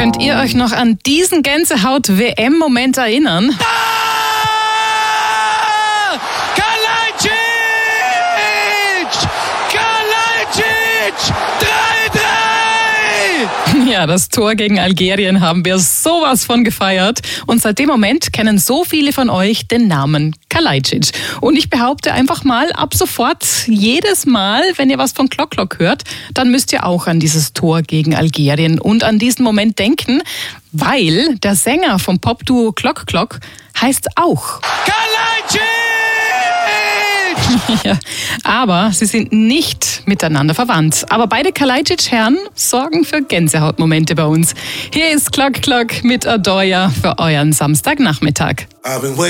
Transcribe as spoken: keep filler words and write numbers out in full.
Könnt ihr euch noch an diesen Gänsehaut-W M-Moment erinnern? Ah! Kalajdzic! Kalajdzic! drei drei! Ja, das Tor gegen Algerien haben wir sowas von gefeiert. Und seit dem Moment kennen so viele von euch den Namen Kalajdzic. Und ich behaupte einfach mal, ab sofort, jedes Mal, wenn ihr was von Klock Klock hört, dann müsst ihr auch an dieses Tor gegen Algerien und an diesen Moment denken, weil der Sänger vom Popduo Klock Klock heißt auch Kalajdzic! Ja, aber sie sind nicht miteinander verwandt. Aber beide Kalajdzic-Herren sorgen für Gänsehautmomente bei uns. Hier ist Klock Klock mit Adoya für euren Samstagnachmittag.